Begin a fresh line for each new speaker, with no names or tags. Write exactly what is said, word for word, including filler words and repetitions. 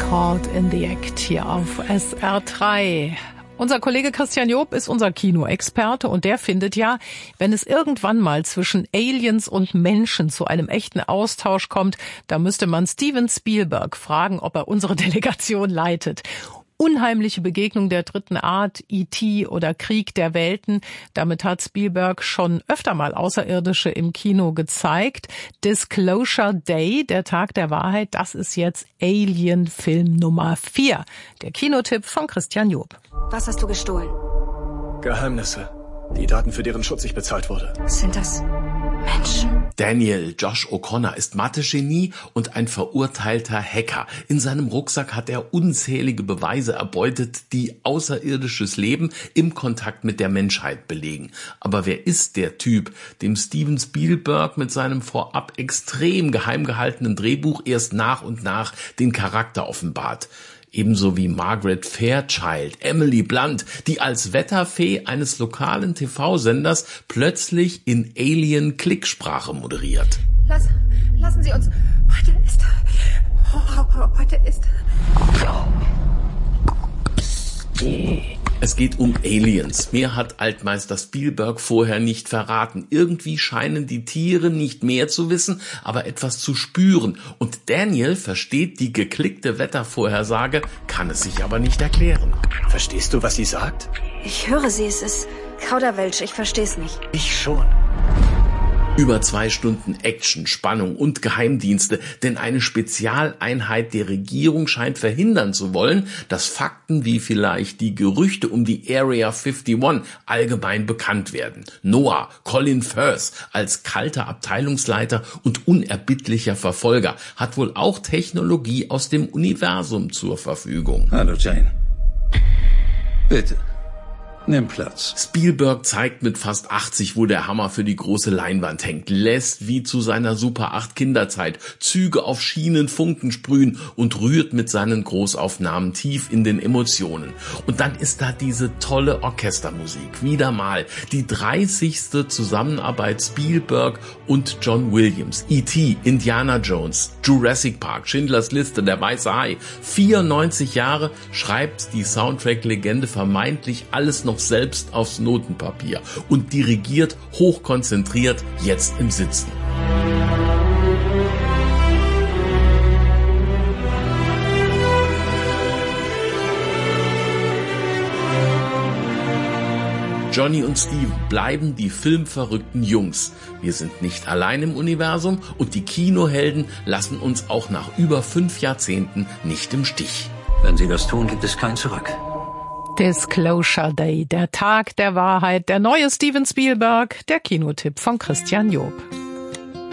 Caught in the Act hier auf S R drei. Unser Kollege Christian Job ist unser Kinoexperte und der findet ja, wenn es irgendwann mal zwischen Aliens und Menschen zu einem echten Austausch kommt, da müsste man Steven Spielberg fragen, ob er unsere Delegation leitet. Unheimliche Begegnung der dritten Art, E T oder Krieg der Welten. Damit hat Spielberg schon öfter mal Außerirdische im Kino gezeigt. Disclosure Day, der Tag der Wahrheit, das ist jetzt Alien-Film Nummer vier. Der Kinotipp von Christian Job.
Was hast du gestohlen?
Geheimnisse. Die Daten, für deren Schutz ich bezahlt wurde.
Sind das Menschen?
Daniel Josh O'Connor ist Mathe-Genie und ein verurteilter Hacker. In seinem Rucksack hat er unzählige Beweise erbeutet, die außerirdisches Leben im Kontakt mit der Menschheit belegen. Aber wer ist der Typ, dem Steven Spielberg mit seinem vorab extrem geheim gehaltenen Drehbuch erst nach und nach den Charakter offenbart? Ebenso wie Margaret Fairchild, Emily Blunt, die als Wetterfee eines lokalen T V-Senders plötzlich in Alien-Klicksprache moderiert.
Lass, lassen Sie uns. Heute ist. Heute ist.
Es geht um Aliens. Mehr hat Altmeister Spielberg vorher nicht verraten. Irgendwie scheinen die Tiere nicht mehr zu wissen, aber etwas zu spüren. Und Daniel versteht die geklickte Wettervorhersage, kann es sich aber nicht erklären.
Verstehst du, was sie sagt?
Ich höre sie, es ist Kauderwelsch, ich verstehe es nicht.
Ich schon.
Über zwei Stunden Action, Spannung und Geheimdienste, denn eine Spezialeinheit der Regierung scheint verhindern zu wollen, dass Fakten wie vielleicht die Gerüchte um die Area einundfünfzig allgemein bekannt werden. Noah, Colin Firth als kalter Abteilungsleiter und unerbittlicher Verfolger hat wohl auch Technologie aus dem Universum zur Verfügung.
Hallo Jane. Bitte. Nimm Platz.
Spielberg zeigt mit fast achtzig, wo der Hammer für die große Leinwand hängt, lässt wie zu seiner Super acht Kinderzeit Züge auf Schienen Funken sprühen und rührt mit seinen Großaufnahmen tief in den Emotionen. Und dann ist da diese tolle Orchestermusik. Wieder mal die dreißigste Zusammenarbeit Spielberg und John Williams. E T, Indiana Jones, Jurassic Park, Schindlers Liste, Der Weiße Hai. vierundneunzig Jahre schreibt die Soundtrack-Legende vermeintlich alles noch selbst aufs Notenpapier und dirigiert hochkonzentriert jetzt im Sitzen. Johnny und Steven bleiben die filmverrückten Jungs. Wir sind nicht allein im Universum und die Kinohelden lassen uns auch nach über fünf Jahrzehnten nicht im Stich.
Wenn sie das tun, gibt es kein Zurück.
Disclosure Day, der Tag der Wahrheit, der neue Steven Spielberg, der Kinotipp von Christian Job.